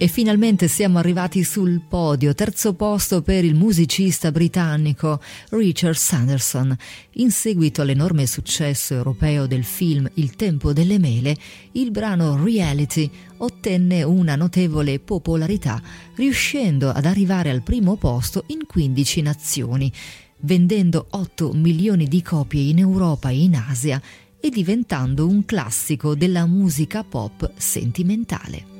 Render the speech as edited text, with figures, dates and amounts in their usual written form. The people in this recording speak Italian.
E finalmente siamo arrivati sul podio, terzo posto per il musicista britannico Richard Sanderson. In seguito all'enorme successo europeo del film Il tempo delle mele, il brano Reality ottenne una notevole popolarità, riuscendo ad arrivare al primo posto in 15 nazioni, vendendo 8 milioni di copie in Europa e in Asia e diventando un classico della musica pop sentimentale.